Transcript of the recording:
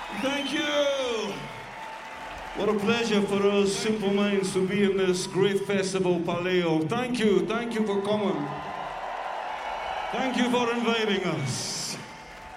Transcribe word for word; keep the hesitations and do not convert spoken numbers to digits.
Thank you. What a pleasure for us Simple Minds to be in this great festival, Paleo. Thank you, thank you for coming. Thank you for inviting us.